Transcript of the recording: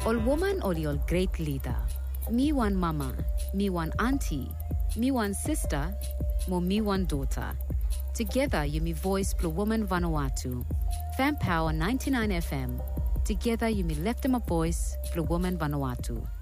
Ol woman or ol great leader. Me one mama, me one auntie, me one sister, mo me one daughter. Together you me voice plo woman Vanuatu. Fan Power 99 FM. Together you me left them a voice plo woman Vanuatu.